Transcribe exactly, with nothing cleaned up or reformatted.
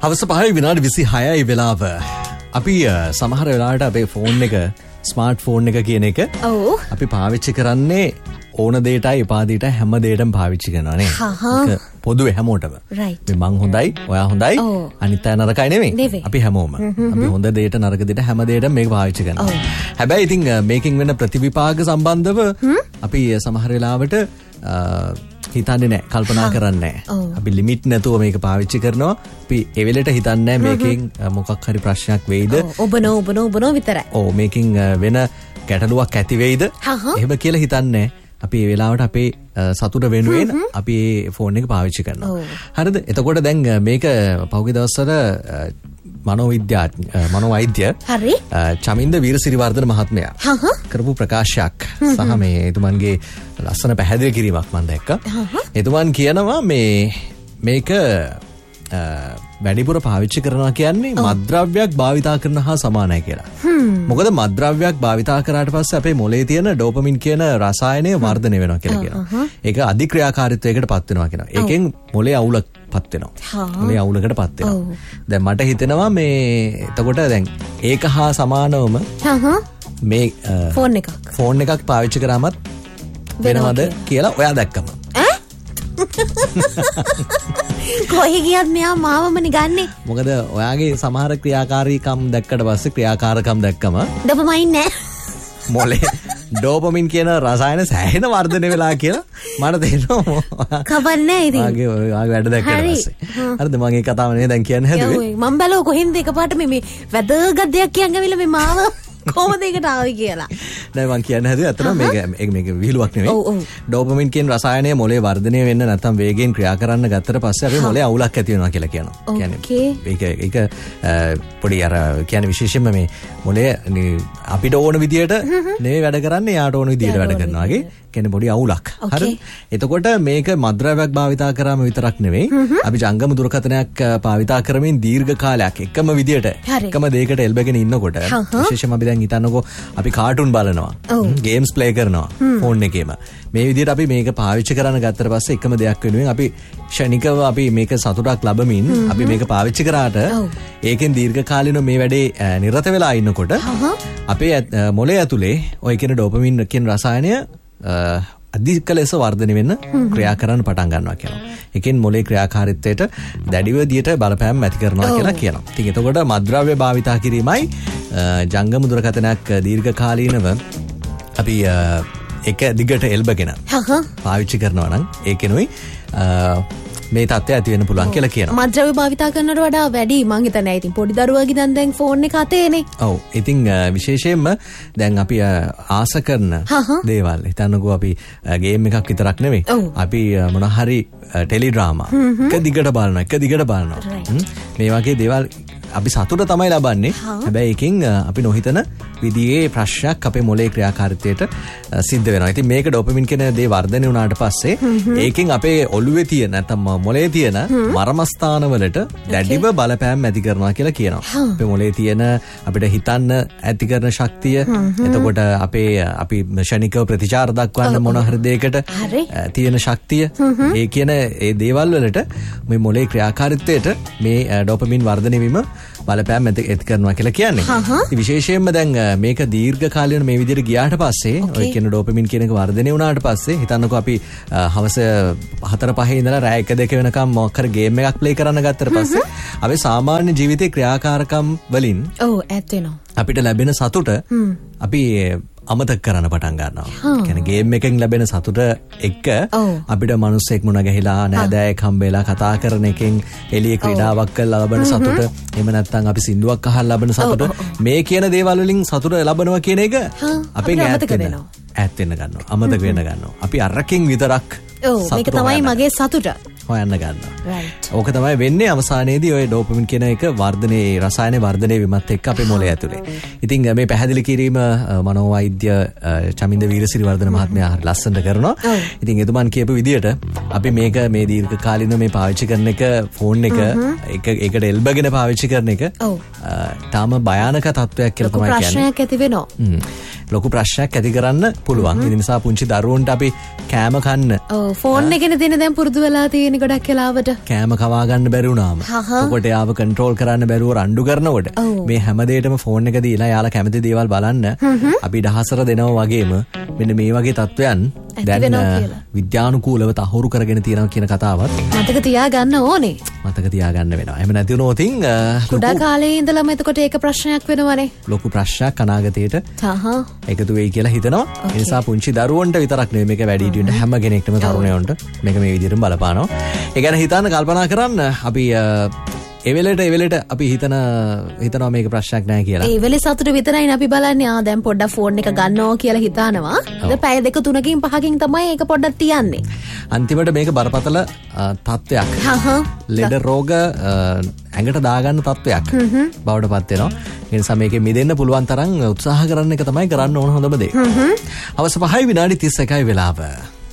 හවස පහයි විනාඩි විසිහයයි වෙලාව. අපි සමහර වෙලාවට අපේ ෆෝන් එක ස්මාර්ට් ෆෝන් එක කියන එක අපි පාවිච්චි කරන්නේ ඕන දේටයි එපා දේටයි හැම දේටම පාවිච්චි කරනවා නේ. ඒක පොදුවේ හැමෝටම. මේ මං හොඳයි, ඔයා හොඳයි, අනිත් අය නරකයි නෙමෙයි. අපි හැමෝම. අපි හොඳ දේට නරක දේට හැම දේටම මේක පාවිච්චි කරනවා. හැබැයි ඉතින් මේකෙන් වෙන ප්‍රතිවිපාක සම්බන්ධව අපි සමහර වෙලාවට හිතන්නේ නැහැ, කල්පනා කරන්නේ නැහැ. අපි ලිමිට් නැතුව මේක පාවිච්චි කරනවා. අපි ඒ වෙලෙට හිතන්නේ මේකෙන් මොකක් හරි ප්‍රශ්නයක් වෙයිද? ඔබ නෝ ඔබ නෝ ඔබ නෝ විතරයි. ඔව් මේකෙන් වෙන ගැටලුවක් ඇති වෙයිද? එහෙම කියලා හිතන්නේ අපි ඒ වෙලාවට අපේ සතුට වෙනුවෙන් අපි ෆෝන් එක පාවිච්චි කරනවා. හරිද? එතකොට දැන් මේක පහුගිය දවස්වල මනෝවිද්‍යාඥ මනෝවෛද්‍ය හරි චමින්ද වීරසිරිවර්ධන මහත්මයා කරපු ප්‍රකාශයක් සහ මේ එතුමන්ගේ ලස්සන පැහැදිලි කිරීමක් මම දැක්කා. එතුමන් කියනවා මේ මේක වැඩිපුර පාවිච්චි කරනවා කියන්නේ මත්ද්‍රව්‍යයක් භාවිතා කරන හා සමානයි කියලා. මොකද මත්ද්‍රව්‍යයක් භාවිතා කරාට පස්සේ අපේ මොලේ තියෙන ඩෝපමින් කියන රසායනය වර්ධනය වෙනවා කියලා කියනවා. ඒක අධික්‍රියාකාරීත්වයකට පත් වෙනවා කියනවා. ඒකෙන් මොලේ අවුලක් පත් වෙනවා. මොලේ අවුලකට පත් වෙනවා. දැන් මට හිතෙනවා මේ එතකොට දැන් ඒක හා සමානවම මේ ෆෝන් එකක් ෆෝන් එකක් පාවිච්චි කරාමත් වෙනවද කියලා ඔයා දැක්කම කොහේ ගියත් මෙයා මාවමනේ ගන්නෙ. මොකද ඔයාගේ සමහර ක්‍රියාකාරීකම් දැක්කට පස්සේ ක්‍රියාකාරකම් දැක්කම ඩොපමයින් නෑ. මොලේ ඩෝපමින් කියන රසායන සෑහෙන වර්ධනය වෙලා කියලා මට තේරෙනවා. කවන්නේ ඉතින්. ආගේ ආගේ වැඩ දැක්කට පස්සේ. හරිද මම මේ කතාව නේ දැන් කියන්න හැදුවේ. මම බැලුවා කොහෙන්ද එකපාරට මේ මේ වැදගත් දෙයක් කියන්න ඇවිල්ලා මේ මාව කොහොමද ඒකට ආවේ කියලා. නෑ මම කියන්න හැදුවේ අතන මේක මේක විහිළුවක් නෙවෙයි. ඩෝපමින් කියන රසායනය මොලේ වර්ධනය වෙන්න නැත්නම් වේගයෙන් ක්‍රියා කරන්න ගත්තට පස්සේ අපේ මොලේ අවුලක් ඇති වෙනවා කියලා කියනවා. කියන්නේ ඒක ඒක පොඩි අර කියන්නේ විශේෂයෙන්ම මේ මොලේ අපිට ඕන විදියට නෙවෙයි වැඩ කරන්නේ යාට ඕන විදියට වැඩ කරනවා වගේ කියන්නේ පොඩි අවුලක්. හරිද? එතකොට මේක මත්ද්‍රව්‍යයක් භාවිතා කරාම විතරක් නෙවෙයි අපි ජංගම දුරකථනයක් භාවිතා කරමින් දීර්ඝ කාලයක් එකම විදියට එකම දෙයකට එල්බගෙන ඉන්නකොට විශේෂයෙන්ම අපි දැන් හිතන්නකෝ අපි කාටුන් බලනවා, ගේම්ස් ප්ලේ කරනවා ෆෝන් එකේම. මේ විදිහට අපි මේක පාවිච්චි කරන්න ගත්තට පස්සේ එකම දෙයක් වෙනුවෙන් අපි ක්ෂණිකව අපි මේක සතුටක් ලැබමින් අපි මේක පාවිච්චි කරාට ඒකෙන් දීර්ඝ කාලිනව මේ වැඩේ නිරත වෙලා ඉන්නකොට අපේ මොලේ ඇතුලේ ඔය කියන ඩෝපමින් කියන රසායනය අධික ලෙස වර්ධනය වෙන්න ක්‍රියා කරන්න පටන් ගන්නවා කියනවා. ඒකෙන් මොලේ ක්‍රියාකාරීත්වයට දැඩිව දියට බලපෑම් ඇති කරනවා කියලා කියනවා. ඉතින් එතකොට මත්ද්‍රව්‍ය භාවිතා කිරීමයි ජංගම දුරකථනයක් දීර්ඝ කාලීනව අපි එක දිගට එල්බගෙන පාවිච්චි කරනවා නම් ඒකෙනුයි මේ තත්ත්වය ඇති වෙන්න පුළුවන් කියලා කියනවා. මත්ද්‍රව්‍ය භාවිතා කරනවට වඩා වැඩි මං හිතන්නේ ඉතින් පොඩි දරුවගේ දැන් දැන් ෆෝන් එක අතේනේ. ඔව්. ඉතින් විශේෂයෙන්ම දැන් අපි ආස කරන දේවල් හිතන්නකෝ අපි ගේම් එකක් විතරක් නෙවෙයි. අපි මොන හරි ටෙලි ඩ්‍රාමා එක දිගට බලනවා එක දිගට බලනවා. මේ වගේ දේවල් අපි සතුට තමයි ලබන්නේ. හැබැයි එකකින් අපි නොහිතන විදිහේ ප්‍රශ්නයක් අපේ මොලේ ක්‍රියාකාරීත්වයට සිද්ධ වෙනවා. ඉතින් මේක ඩොපමින් කියන දේ වර්ධනය වුණාට පස්සේ ඒකෙන් අපේ ඔළුවේ තියෙන නැත්නම් මොලේ තියෙන මර්මස්ථාන වලට දැඩිව බලපෑම් ඇති කරනවා කියලා කියනවා. අපේ මොලේ තියෙන අපිට හිතන්න ඇති කරන ශක්තිය, එතකොට අපේ අපි ශනිකව ප්‍රතිචාර දක්වන්න මොන හරි දෙයකට තියෙන ශක්තිය, ඒ කියන ඒ දේවල් වලට මේ මොලේ ක්‍රියාකාරීත්වයට මේ ඩොපමින් වර්ධනය වීම බලපෑම් ඇති කරනවා කියලා කියන්නේ. විශේෂයෙන්ම දැන් මේක දීර්ඝ කාලීන මේ විදිහට ගියාට පස්සේ ඔය කියන ඩෝපමින් කියන එක වර්ධනය වුණාට පස්සේ හිතන්නකෝ අපි හවස හතර පහේ ඉඳලා රෑ එක දෙක වෙනකම් මොකක් හරි ගේම් එකක් ප්ලේ කරන්න ගත්තට පස්සේ අපි සාමාන්‍ය ජීවිතේ ක්‍රියාකාරකම් වලින් ඔව් ඇත්ත වෙනවා. අපිට ලැබෙන සතුට අපි අමතක කරන්න පටන් ගන්නවා. කියන්නේ ගේම් එකෙන් ලැබෙන සතුට එක්ක අපිට මිනිස්සෙක් මුණ ගැහිලා නෑදෑයෙක් හම්බෙලා කතා කරන එකෙන් එළියේ ක්‍රීඩාවක් කරලා ලබන සතුට, එහෙම නැත්නම් අපි සින්දුවක් අහලා ලබන සතුට, මේ කියන දේවල් වලින් සතුට ලබනවා කියන එක අපෙන් ඈත් වෙනවා. ඈත් වෙන්න ගන්නවා. අමතක වෙන්න ගන්නවා. අපි අරකින් විතරක් මේක තමයි මගේ සතුට හොයන්න ගන්නවා. ඕක තමයි වෙන්නේ අවසානයේදී ඔය ඩෝපමින් කියන එක වර්ධනයේ රසායන වර්ධනයේ විමත් එක්ක අපේ මොලේ ඇතුලේ. ඉතින් මේ පැහැදිලි කිරීම මනෝවෛද්‍ය චමින්ද වීරසිරිවර්ධන මහත්මයා හරි ලස්සනට කරනවා. ඉතින් එතුමන් කියපු විදිහට අපි මේක මේ දීර්ඝ කාලිනව මේ පාවිච්චි කරන එක ෆෝන් එක එක එකට එල්බගෙන පාවිච්චි කරන එක තාම භයානක තත්වයක් කියලා තමයි කියන්නේ. ප්‍රශ්නයක් ඇති වෙනවා. ලොකු ප්‍රශ්නයක් ඇති කරන්න පුළුවන්. ඒ නිසා පුංචි දරුවන්ට අපි කෑම කන්න ෆෝන් එකනේ තියෙන දැන් පුරුදු වෙලා තියෙන ගොඩක් වෙලාවට කෑම කවා ගන්න බැරි වුණාම ඔකට යාව කන්ට්‍රෝල් කරන්න බැරුව රණ්ඩු කරනකොට මේ හැම දෙයකම ෆෝන් එක දීලා යාලා කැමති දේවල් බලන්න අපි දහසර දෙනවා වගේම මෙන්න මේ වගේ තත්වයන් දැන් විද්‍යානුකූලව තහවුරු කරගෙන තියෙනවා කියන කතාවත් මතක තියාගන්න ඕනේ. මතක තියාගන්න වෙනවා. එහෙම නැති වුණොත් ඉතින් කුඩා කාලේ ඉඳලම එතකොට ඒක ප්‍රශ්නයක් වෙනවනේ. ලොකු ප්‍රශ්නයක් අනාගතයට එකතු වෙයි කියලා හිතනවා. ඒ නිසා පුංචි දරුවන්ට විතරක් නෙවෙයි මේක වැඩිහිටියන්ට හැම කෙනෙක්ටම තරුණයන්ට මේක මේ විදිහටම බලපානවා. ඒ ගැන හිතන්න කල්පනා කරන්න අපි එවෙලට එවෙලට අපි හිතන හිතනවා මේක ප්‍රශ්නයක් නෑ කියලා. ඒ වෙලේ සතුට විතරයි අපි බලන්නේ. ආ දැන් පොඩ්ඩක් ෆෝන් එක ගන්නවා කියලා හිතානවා. ඊට පැය දෙක තුනකින් පහකින් තමයි ඒක පොඩ්ඩක් තියන්නේ. අන්තිමට මේක බරපතල තත්ත්වයක්. ලෙඩ රෝග ඇඟට දාගන්න තත්ත්වයක් බවට පත් වෙනවා. ඒ නිසා මේකෙ මිදෙන්න පුළුවන් තරම් උත්සාහ කරන්න එක තමයි කරන්න ඕන හොඳම දේ. අවශ්‍ය පහයි විනාඩි තිස් එකයි වෙලාව.